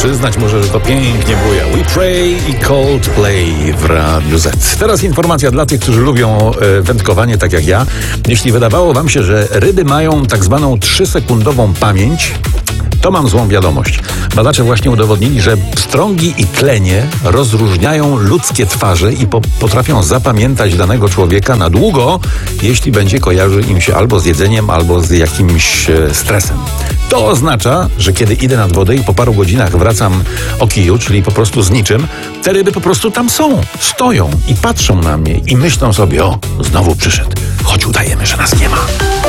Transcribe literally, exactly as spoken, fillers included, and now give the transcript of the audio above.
Przyznać może, że to pięknie buja. We Pray i Coldplay w Radiu Z. Teraz informacja dla tych, którzy lubią e, wędkowanie tak jak ja. Jeśli wydawało wam się, że ryby mają tak zwaną trzysekundową pamięć, to mam złą wiadomość. Badacze właśnie udowodnili, że pstrągi i klenie rozróżniają ludzkie twarze i po- potrafią zapamiętać danego człowieka na długo, jeśli będzie kojarzył im się albo z jedzeniem, albo z jakimś e, stresem. To oznacza, że kiedy idę nad wodę i po paru godzinach wracam o kiju, czyli po prostu z niczym, te ryby po prostu tam są, stoją i patrzą na mnie i myślą sobie: o, znowu przyszedł, choć udajemy, że nas nie ma.